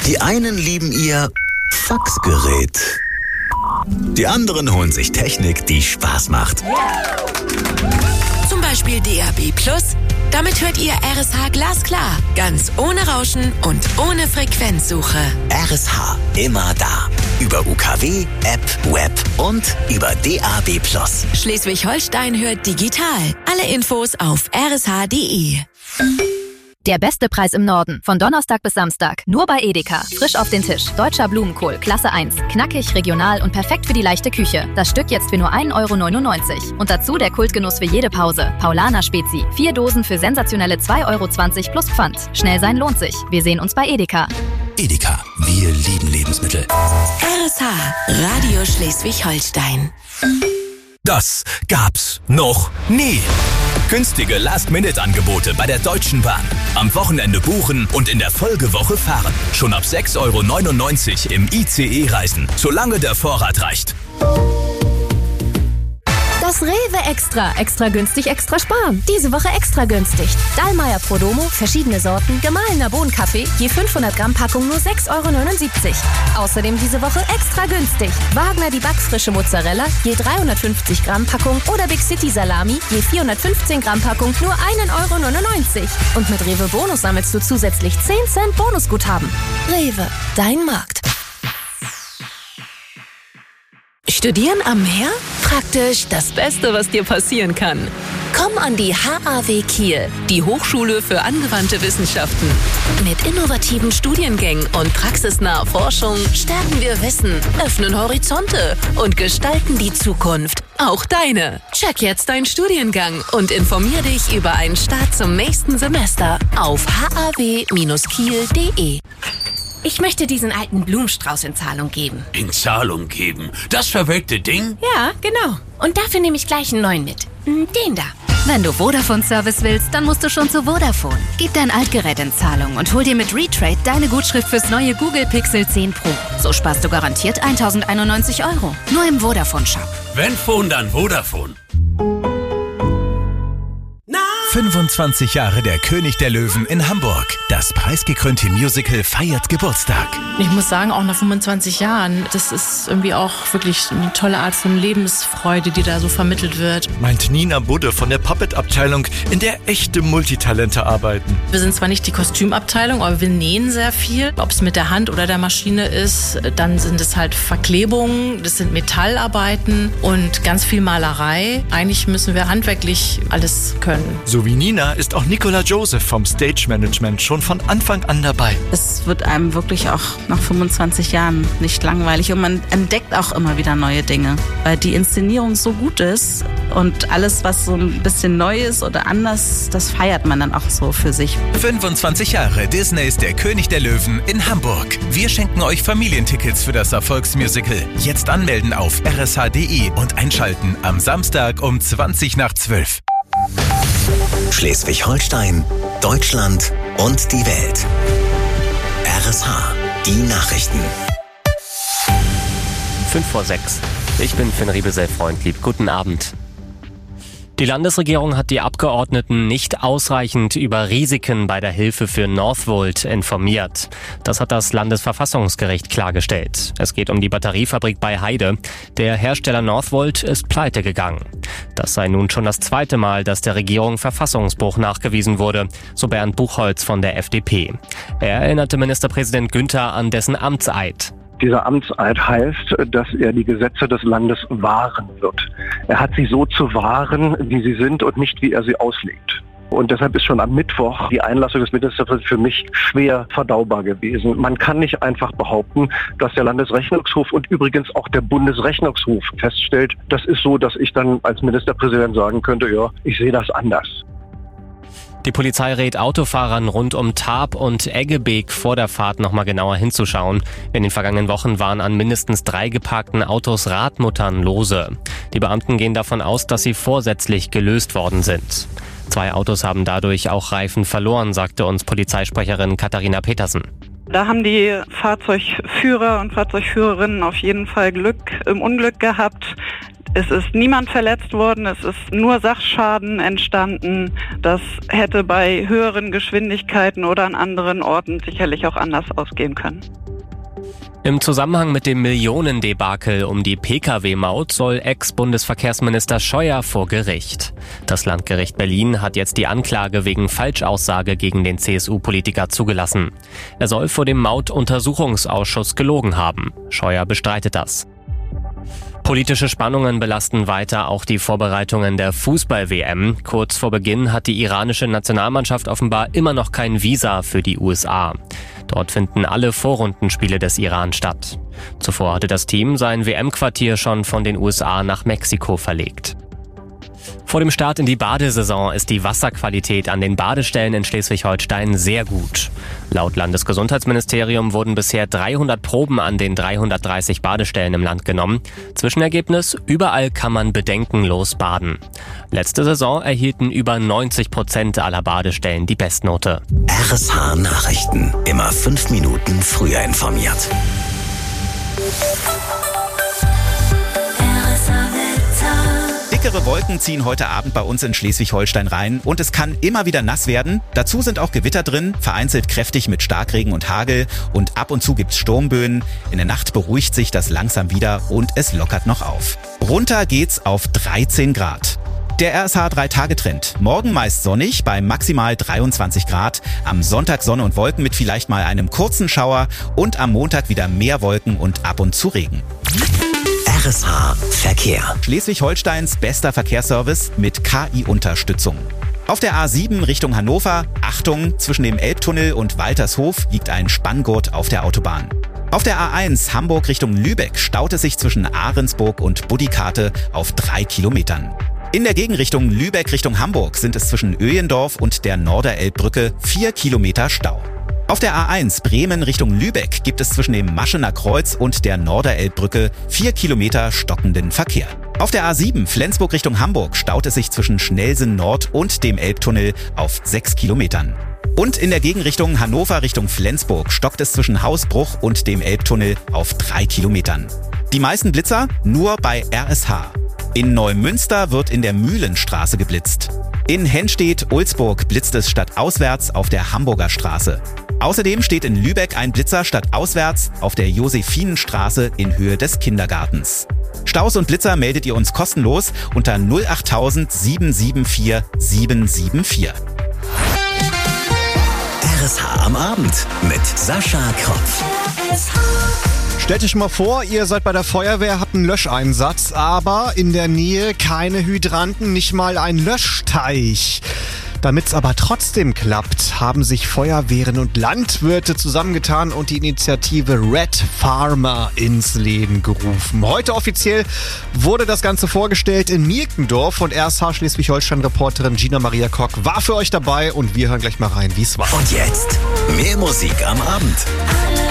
Die einen lieben ihr Faxgerät. Die anderen holen sich Technik, die Spaß macht. Zum Beispiel DAB+. Damit hört ihr RSH glasklar, ganz ohne Rauschen und ohne Frequenzsuche. RSH, immer da. Über UKW, App, Web und über DAB+. Schleswig-Holstein hört digital. Alle Infos auf rsh.de. Der beste Preis im Norden. Von Donnerstag bis Samstag. Nur bei Edeka. Frisch auf den Tisch. Deutscher Blumenkohl. Klasse 1. Knackig, regional und perfekt für die leichte Küche. Das Stück jetzt für nur 1,99 €. Und dazu der Kultgenuss für jede Pause. Paulaner Spezi. 4 Dosen für sensationelle 2,20 € plus Pfand. Schnell sein lohnt sich. Wir sehen uns bei Edeka. Edeka. Wir lieben Lebensmittel. RSH. Radio Schleswig-Holstein. Das gab's noch nie. Günstige Last-Minute-Angebote bei der Deutschen Bahn. Am Wochenende buchen und in der Folgewoche fahren. Schon ab 6,99 € im ICE reisen, solange der Vorrat reicht. Das Rewe Extra. Extra günstig, extra sparen. Diese Woche extra günstig. Dallmayr Prodomo, verschiedene Sorten, gemahlener Bohnenkaffee, je 500 Gramm Packung nur 6,79 €. Außerdem diese Woche extra günstig. Wagner die backfrische Mozzarella, je 350 Gramm Packung oder Big City Salami, je 415 Gramm Packung nur 1,99 €. Und mit Rewe Bonus sammelst du zusätzlich 10 Cent Bonusguthaben. Rewe, dein Markt. Studieren am Meer? Praktisch das Beste, was dir passieren kann. Komm an die HAW Kiel, die Hochschule für angewandte Wissenschaften. Mit innovativen Studiengängen und praxisnaher Forschung stärken wir Wissen, öffnen Horizonte und gestalten die Zukunft. Auch deine. Check jetzt deinen Studiengang und informier dich über einen Start zum nächsten Semester auf haw-kiel.de. Ich möchte diesen alten Blumenstrauß in Zahlung geben. In Zahlung geben? Das verwelkte Ding? Ja, genau. Und dafür nehme ich gleich einen neuen mit. Den da. Wenn du Vodafone-Service willst, dann musst du schon zu Vodafone. Gib dein Altgerät in Zahlung und hol dir mit Retrade deine Gutschrift fürs neue Google Pixel 10 Pro. So sparst du garantiert 1.091 €. Nur im Vodafone-Shop. Wenn Phone, dann Vodafone. 25 Jahre der König der Löwen in Hamburg. Das preisgekrönte Musical feiert Geburtstag. Ich muss sagen, auch nach 25 Jahren, das ist irgendwie auch wirklich eine tolle Art von Lebensfreude, die da so vermittelt wird. Meint Nina Budde von der Puppet-Abteilung, in der echte Multitalente arbeiten. Wir sind zwar nicht die Kostümabteilung, aber wir nähen sehr viel. Ob es mit der Hand oder der Maschine ist, dann sind es halt Verklebungen, das sind Metallarbeiten und ganz viel Malerei. Eigentlich müssen wir handwerklich alles können. So wie Nina ist auch Nicola Joseph vom Stage Management schon von Anfang an dabei. Es wird einem wirklich auch nach 25 Jahren nicht langweilig und man entdeckt auch immer wieder neue Dinge, weil die Inszenierung so gut ist und alles, was so ein bisschen neu ist oder anders, das feiert man dann auch so für sich. 25 Jahre Disneys Der König der Löwen in Hamburg. Wir schenken euch Familientickets für das Erfolgsmusical. Jetzt anmelden auf rsh.de und einschalten am Samstag um 11:20. Schleswig-Holstein, Deutschland und die Welt. RSH, die Nachrichten. 5:06. Ich bin Finn Riebesell-Freundlieb. Guten Abend. Die Landesregierung hat die Abgeordneten nicht ausreichend über Risiken bei der Hilfe für Northvolt informiert. Das hat das Landesverfassungsgericht klargestellt. Es geht um die Batteriefabrik bei Heide. Der Hersteller Northvolt ist pleite gegangen. Das sei nun schon das zweite Mal, dass der Regierung Verfassungsbruch nachgewiesen wurde, so Bernd Buchholz von der FDP. Er erinnerte Ministerpräsident Günther an dessen Amtseid. Dieser Amtseid heißt, dass er die Gesetze des Landes wahren wird. Er hat sie so zu wahren, wie sie sind und nicht, wie er sie auslegt. Und deshalb ist schon am Mittwoch die Einlassung des Ministerpräsidenten für mich schwer verdaubar gewesen. Man kann nicht einfach behaupten, dass der Landesrechnungshof und übrigens auch der Bundesrechnungshof feststellt, das ist so, dass ich dann als Ministerpräsident sagen könnte, ja, ich sehe das anders. Die Polizei rät Autofahrern rund um Tarp und Eggebeek vor der Fahrt nochmal genauer hinzuschauen. In den vergangenen Wochen waren an mindestens 3 geparkten Autos Radmuttern lose. Die Beamten gehen davon aus, dass sie vorsätzlich gelöst worden sind. 2 Autos haben dadurch auch Reifen verloren, sagte uns Polizeisprecherin Katharina Petersen. Da haben die Fahrzeugführer und Fahrzeugführerinnen auf jeden Fall Glück im Unglück gehabt. Es ist niemand verletzt worden, es ist nur Sachschaden entstanden. Das hätte bei höheren Geschwindigkeiten oder an anderen Orten sicherlich auch anders ausgehen können. Im Zusammenhang mit dem Millionendebakel um die Pkw-Maut soll Ex-Bundesverkehrsminister Scheuer vor Gericht. Das Landgericht Berlin hat jetzt die Anklage wegen Falschaussage gegen den CSU-Politiker zugelassen. Er soll vor dem Mautuntersuchungsausschuss gelogen haben. Scheuer bestreitet das. Politische Spannungen belasten weiter auch die Vorbereitungen der Fußball-WM. Kurz vor Beginn hat die iranische Nationalmannschaft offenbar immer noch kein Visa für die USA. Dort finden alle Vorrundenspiele des Iran statt. Zuvor hatte das Team sein WM-Quartier schon von den USA nach Mexiko verlegt. Vor dem Start in die Badesaison ist die Wasserqualität an den Badestellen in Schleswig-Holstein sehr gut. Laut Landesgesundheitsministerium wurden bisher 300 Proben an den 330 Badestellen im Land genommen. Zwischenergebnis: überall kann man bedenkenlos baden. Letzte Saison erhielten über 90% aller Badestellen die Bestnote. RSH Nachrichten. Immer 5 Minuten früher informiert. Dickere Wolken ziehen heute Abend bei uns in Schleswig-Holstein rein und es kann immer wieder nass werden. Dazu sind auch Gewitter drin, vereinzelt kräftig mit Starkregen und Hagel und ab und zu gibt's Sturmböen. In der Nacht beruhigt sich das langsam wieder und es lockert noch auf. Runter geht's auf 13 Grad. Der RSH 3-Tage-Trend. Morgen meist sonnig bei maximal 23 Grad. Am Sonntag Sonne und Wolken mit vielleicht mal einem kurzen Schauer und am Montag wieder mehr Wolken und ab und zu Regen. RSH Verkehr. Schleswig-Holsteins bester Verkehrsservice mit KI-Unterstützung. Auf der A7 Richtung Hannover, Achtung, zwischen dem Elbtunnel und Waltershof liegt ein Spanngurt auf der Autobahn. Auf der A1 Hamburg Richtung Lübeck staut es sich zwischen Ahrensburg und Buddikate auf 3 Kilometern. In der Gegenrichtung Lübeck Richtung Hamburg sind es zwischen Öhendorf und der Norderelbbrücke 4 Kilometer Stau. Auf der A1 Bremen Richtung Lübeck gibt es zwischen dem Maschener Kreuz und der Norderelbbrücke 4 Kilometer stockenden Verkehr. Auf der A7 Flensburg Richtung Hamburg staut es sich zwischen Schnellsen Nord und dem Elbtunnel auf 6 Kilometern. Und in der Gegenrichtung Hannover Richtung Flensburg stockt es zwischen Hausbruch und dem Elbtunnel auf 3 Kilometern. Die meisten Blitzer nur bei RSH. In Neumünster wird in der Mühlenstraße geblitzt. In Henstedt-Ulzburg blitzt es stadtauswärts auf der Hamburger Straße. Außerdem steht in Lübeck ein Blitzer stadtauswärts auf der Josephinenstraße in Höhe des Kindergartens. Staus und Blitzer meldet ihr uns kostenlos unter 08000 774 774. RSH am Abend mit Sascha Kropf. Stellt euch mal vor, ihr seid bei der Feuerwehr, habt einen Löscheinsatz, aber in der Nähe keine Hydranten, nicht mal ein Löschteich. Damit es aber trotzdem klappt, haben sich Feuerwehren und Landwirte zusammengetan und die Initiative Red Farmer ins Leben gerufen. Heute offiziell wurde das Ganze vorgestellt in Mirkendorf und RSH Schleswig-Holstein-Reporterin Gina Maria Kock war für euch dabei und wir hören gleich mal rein, wie es war. Und jetzt mehr Musik am Abend.